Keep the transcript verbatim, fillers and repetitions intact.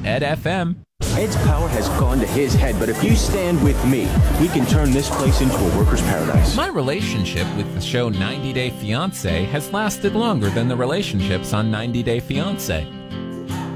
Ed F M. Ed's power has gone to his head, but if you stand with me, we can turn this place into a worker's paradise. My relationship with the show ninety day fiancé has lasted longer than the relationships on ninety day fiancé.